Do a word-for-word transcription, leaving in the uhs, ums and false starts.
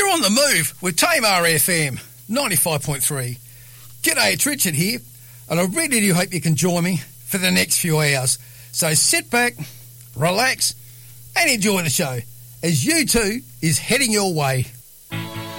You're on the move with Tamar F M ninety-five point three. G'day, it's Richard here, and I really do hope you can join me for the next few hours. So sit back, relax, and enjoy the show as U two is heading your way.